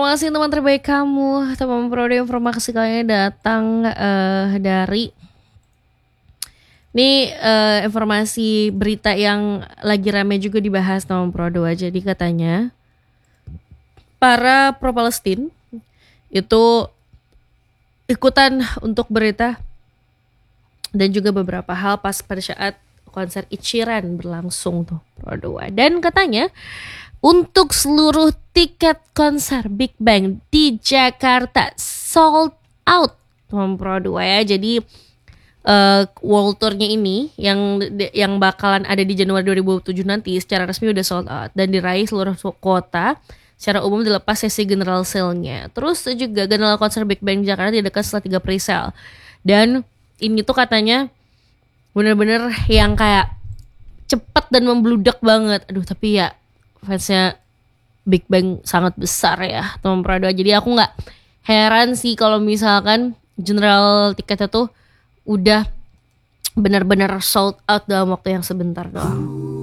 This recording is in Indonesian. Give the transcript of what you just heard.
informasi teman terbaik kamu, teman Prode. Informasi kalian datang dari ini informasi berita yang lagi rame juga dibahas teman Prodo. Jadi katanya para pro-Palestin itu ikutan untuk berita dan juga beberapa hal pas pada saat konser Ed Sheeran berlangsung tuh Prodo. Dan katanya untuk seluruh tiket konser Big Bang di Jakarta sold out teman Prodo ya. Jadi world tournya ini yang bakalan ada di Januari 2007 nanti secara resmi udah sold out dan diraih seluruh kota. Secara umum dilepas sesi general sale-nya. Terus juga general konser Big Bang Jakarta diadakan setelah 3 pre-sale. Dan ini tuh katanya bener-bener yang kayak cepet dan membludak banget. Aduh tapi ya fansnya Big Bang sangat besar ya teman Prado. Jadi aku gak heran sih kalau misalkan general tiketnya tuh udah benar-benar sold out dalam waktu yang sebentar doang.